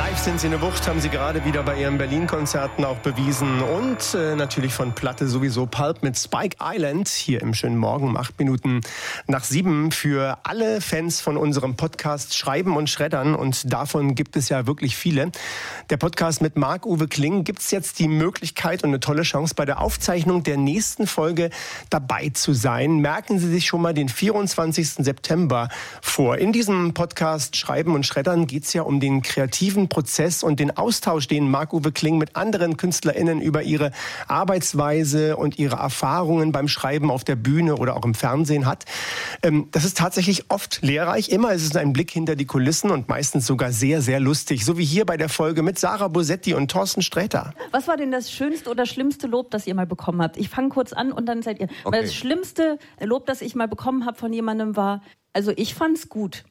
Live sind sie eine Wucht, haben sie gerade wieder bei ihren Berlin-Konzerten auch bewiesen. Und natürlich von Platte sowieso Pulp mit Spike Island hier im schönen Morgen um 8 Minuten nach 7 für alle Fans von unserem Podcast Schreiben und Schreddern. Und davon gibt es ja wirklich viele. Der Podcast mit Marc-Uwe Kling gibt es jetzt die Möglichkeit und eine tolle Chance, bei der Aufzeichnung der nächsten Folge dabei zu sein. Merken Sie sich schon mal den 24. September vor. In diesem Podcast Schreiben und Schreddern geht es ja um den kreativen Prozess und den Austausch, den Marc-Uwe Kling mit anderen KünstlerInnen über ihre Arbeitsweise und ihre Erfahrungen beim Schreiben auf der Bühne oder auch im Fernsehen hat. Das ist tatsächlich oft lehrreich. Immer ist es ein Blick hinter die Kulissen und meistens sogar sehr, sehr lustig. So wie hier bei der Folge mit Sarah Bosetti und Thorsten Sträter. Was war denn das schönste oder schlimmste Lob, das ihr mal bekommen habt? Ich fange kurz an und dann seid ihr. Okay. Weil das schlimmste Lob, das ich mal bekommen habe von jemandem war, also ich fand's gut.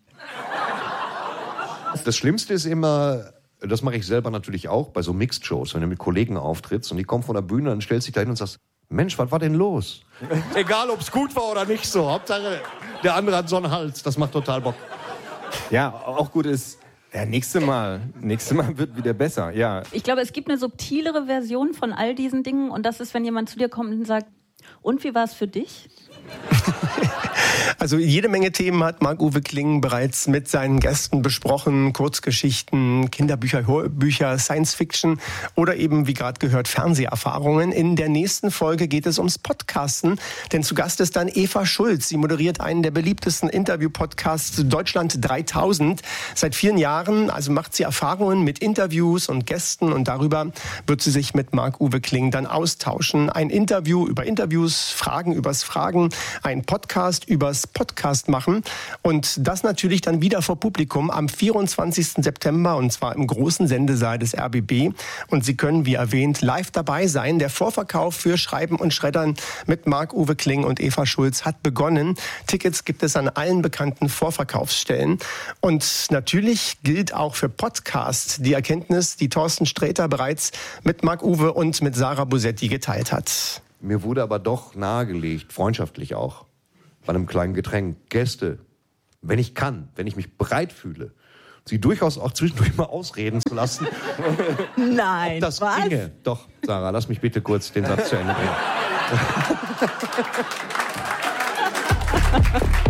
Das Schlimmste ist immer, das mache ich selber natürlich auch, bei so Mixed-Shows, wenn du mit Kollegen auftrittst und die kommen von der Bühne, dann stellst du dich da hin und sagst, Mensch, was war denn los? Egal, ob es gut war oder nicht so, Hauptsache der andere hat so einen Hals, das macht total Bock. Ja, auch gut ist, ja, nächstes Mal wird wieder besser, ja. Ich glaube, es gibt eine subtilere Version von all diesen Dingen und das ist, wenn jemand zu dir kommt und sagt, und wie war es für dich? Also jede Menge Themen hat Marc-Uwe Kling bereits mit seinen Gästen besprochen. Kurzgeschichten, Kinderbücher, Hörbücher, Science-Fiction oder eben, wie gerade gehört, Fernseherfahrungen. In der nächsten Folge geht es ums Podcasten, denn zu Gast ist dann Eva Schulz. Sie moderiert einen der beliebtesten Interview-Podcasts Deutschland 3000. Seit 4 Jahren, also macht sie Erfahrungen mit Interviews und Gästen und darüber wird sie sich mit Marc-Uwe Kling dann austauschen. Ein Interview über Interviews, Fragen übers Fragen, ein Podcast übers Podcast machen und das natürlich dann wieder vor Publikum am 24. September und zwar im großen Sendesaal des RBB und Sie können, wie erwähnt, live dabei sein. Der Vorverkauf für Schreiben und Schreddern mit Marc-Uwe Kling und Eva Schulz hat begonnen. Tickets gibt es an allen bekannten Vorverkaufsstellen und natürlich gilt auch für Podcasts die Erkenntnis, die Thorsten Sträter bereits mit Marc-Uwe und mit Sarah Bosetti geteilt hat. Mir wurde aber doch nahegelegt, freundschaftlich auch, bei einem kleinen Getränk, Gäste, wenn ich mich bereit fühle, sie durchaus auch zwischendurch mal ausreden zu lassen. Nein, ob das was? ginge. Doch, Sarah, lass mich bitte kurz den Satz zu Ende bringen.